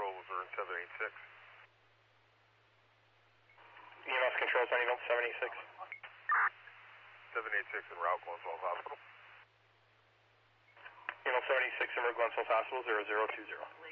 controls are in 786. EMS controls on Unit 786. 786 en route, Glens Falls Hospital. Unit 786 en route, Glens Falls Hospital, 0020.